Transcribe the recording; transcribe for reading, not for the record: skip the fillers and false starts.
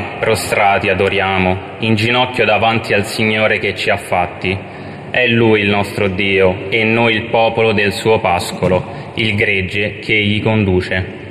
prostrati adoriamo, in ginocchio davanti al Signore che ci ha fatti. È Lui il nostro Dio e noi il popolo del suo pascolo, il gregge che Egli conduce.